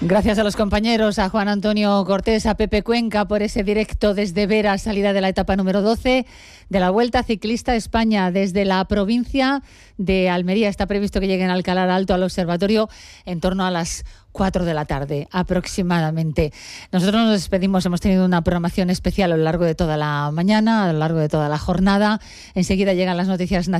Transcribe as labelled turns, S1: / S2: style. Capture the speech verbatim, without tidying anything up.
S1: Gracias a los compañeros, a Juan Antonio Cortés, a Pepe Cuenca por ese directo desde Vera, salida de la etapa número doce de la Vuelta Ciclista a España desde la provincia de Almería. Está previsto que lleguen a Alcalá Alto al observatorio en torno a las cuatro de la tarde aproximadamente. Nosotros nos despedimos, hemos tenido una programación especial a lo largo de toda la mañana, a lo largo de toda la jornada. Enseguida llegan las noticias nacionales.